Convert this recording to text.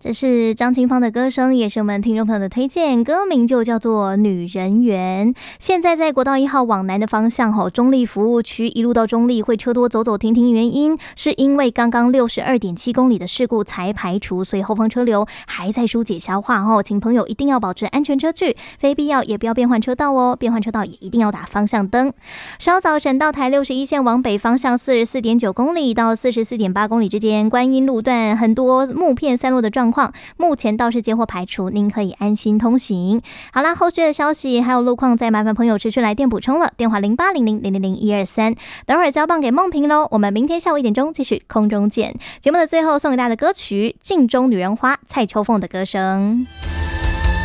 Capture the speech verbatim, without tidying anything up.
这是张清芳的歌声，也是我们听众朋友的推荐，歌名就叫做《女人缘》。现在在国道一号往南的方向吼，中立服务区一路到中立会车多，走走停停，原因是因为刚刚六十二点七公里的事故才排除，所以后方车流还在疏解消化吼，请朋友一定要保持安全车距，非必要也不要变换车道哦，变换车道也一定要打方向灯。稍早省道台六十一线往北方向四十四点九公里到四十四点八公里之间，观音路段很多木片散落的状况，目前倒是接获排除，您可以安心通行。好啦，后续的消息还有路况再麻烦朋友持续来电补充了，电话零八零零零零零一二三。等会儿交棒给梦萍喽，我们明天下午一点钟继续空中见。节目的最后送给大家的歌曲《镜中女人花》，蔡秋凤的歌声。